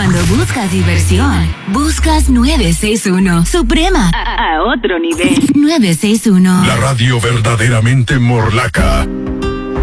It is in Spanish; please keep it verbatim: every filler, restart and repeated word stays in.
Cuando buscas diversión, buscas nueve seis uno. Suprema. A, a otro nivel. nueve seis uno. La radio verdaderamente morlaca.